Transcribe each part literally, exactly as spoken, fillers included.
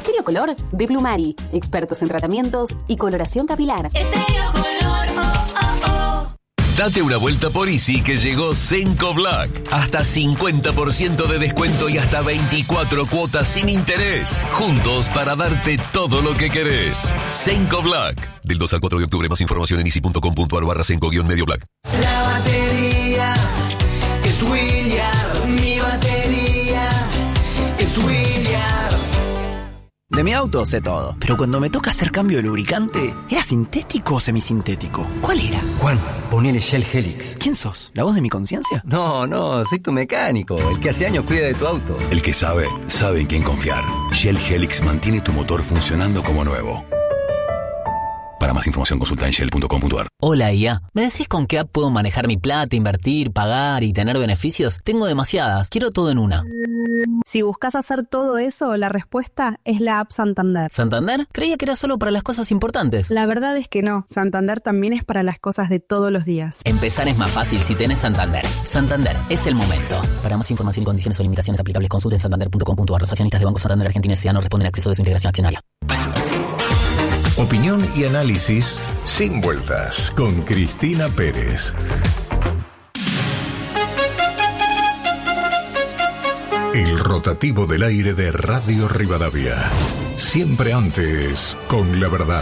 Estéreo Color de Plumari, expertos en tratamientos y coloración capilar. Estéreo Color, oh, oh, oh. Date una vuelta por Easy que llegó Cenco Black. Hasta cincuenta por ciento de descuento y hasta veinticuatro cuotas sin interés. Juntos para darte todo lo que querés. Cenco Black. Del dos al cuatro de octubre. Más información en easy punto com punto a r barra Cenco guión medio black. La batería es William. Mi batería es William. De mi auto sé todo, pero cuando me toca hacer cambio de lubricante, ¿era sintético o semisintético? ¿Cuál era? Juan, ponele Shell Helix. ¿Quién sos? ¿La voz de mi conciencia? No, no, soy tu mecánico, el que hace años cuida de tu auto. El que sabe, sabe en quién confiar. Shell Helix mantiene tu motor funcionando como nuevo. Para más información consulta en shell punto com punto a r. Hola I A, ¿me decís con qué app puedo manejar mi plata, invertir, pagar y tener beneficios? Tengo demasiadas, quiero todo en una. Si buscas hacer todo eso, la respuesta es la app Santander. ¿Santander? Creía que era solo para las cosas importantes. La verdad es que no, Santander también es para las cosas de todos los días. Empezar es más fácil si tenés Santander. Santander, es el momento. Para más información y condiciones o limitaciones aplicables, consulten santander punto com punto a r. Los accionistas de Banco Santander Argentina S A no responden al acceso de su integración accionaria. Opinión y análisis sin vueltas con Cristina Pérez. El rotativo del aire de Radio Rivadavia. Siempre antes con la verdad.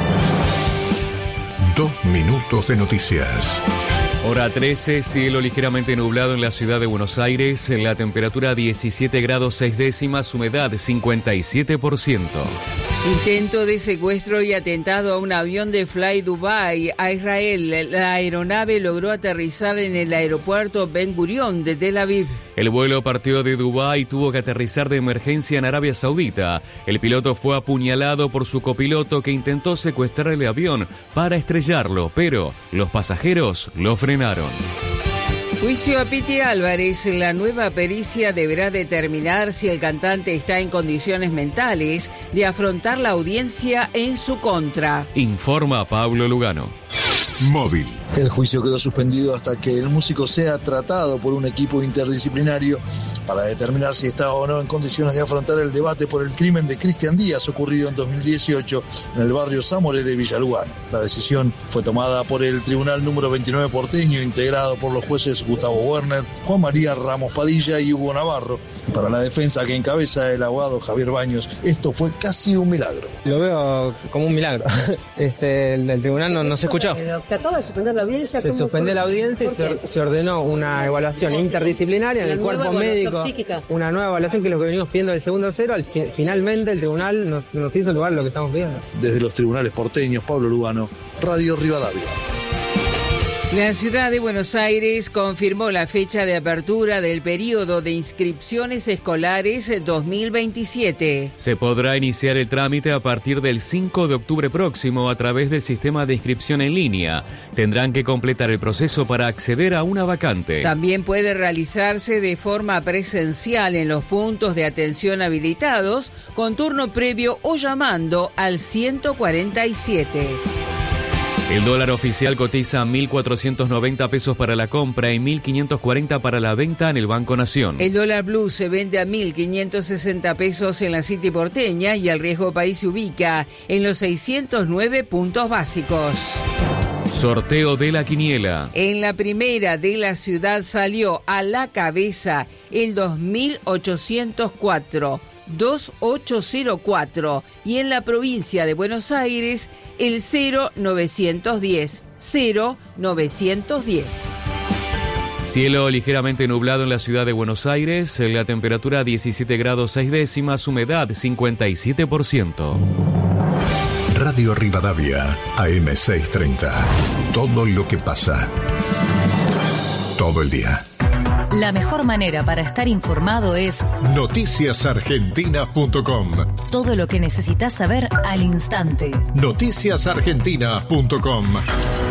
Dos minutos de noticias. Hora trece, cielo ligeramente nublado en la ciudad de Buenos Aires, la temperatura diecisiete grados seis décimas, humedad cincuenta y siete por ciento. Intento de secuestro y atentado a un avión de Fly Dubai a Israel. La aeronave logró aterrizar en el aeropuerto Ben Gurion de Tel Aviv. El vuelo partió de Dubái y tuvo que aterrizar de emergencia en Arabia Saudita. El piloto fue apuñalado por su copiloto que intentó secuestrar el avión para estrellarlo, pero los pasajeros lo frenaron. Juicio a Piti Álvarez. La nueva pericia deberá determinar si el cantante está en condiciones mentales de afrontar la audiencia en su contra. Informa Pablo Lugano. Móvil. El juicio quedó suspendido hasta que el músico sea tratado por un equipo interdisciplinario para determinar si está o no en condiciones de afrontar el debate por el crimen de Cristian Díaz ocurrido en dos mil dieciocho en el barrio Zamoré de Villa Lugano. La decisión fue tomada por el Tribunal número veintinueve porteño, integrado por los jueces Gustavo Werner, Juan María Ramos Padilla y Hugo Navarro. Y para la defensa que encabeza el abogado Javier Baños, esto fue casi un milagro. Lo veo como un milagro. Este, el, el tribunal no, no se escuchó. Se acaba de suspender la audiencia. Se suspendió la audiencia y se, se ordenó una evaluación interdisciplinaria en el cuerpo médico, psíquica. Una nueva evaluación que es lo que venimos pidiendo del segundo cero. Al, finalmente el tribunal nos, nos hizo lugar lo que estamos pidiendo. Desde los tribunales porteños, Pablo Lugano, Radio Rivadavia. La ciudad de Buenos Aires confirmó la fecha de apertura del periodo de inscripciones escolares dos mil veintisiete. Se podrá iniciar el trámite a partir del cinco de octubre próximo a través del sistema de inscripción en línea. Tendrán que completar el proceso para acceder a una vacante. También puede realizarse de forma presencial en los puntos de atención habilitados, con turno previo o llamando al ciento cuarenta y siete. El dólar oficial cotiza mil cuatrocientos noventa pesos para la compra y mil quinientos cuarenta para la venta en el Banco Nación. El dólar blue se vende a mil quinientos sesenta pesos en la City porteña y el riesgo país se ubica en los seiscientos nueve puntos básicos. Sorteo de la quiniela. En la primera de la ciudad salió a la cabeza el dos mil ochocientos cuatro. dos ocho cero cuatro y en la provincia de Buenos Aires el cero novecientos diez. cero novecientos diez. Cielo ligeramente nublado en la ciudad de Buenos Aires, la temperatura diecisiete grados seis décimas, humedad cincuenta y siete por ciento. Radio Rivadavia, A M seiscientos treinta. Todo lo que pasa. Todo el día. La mejor manera para estar informado es noticias argentinas punto com. Todo lo que necesitas saber al instante. noticias argentinas punto com.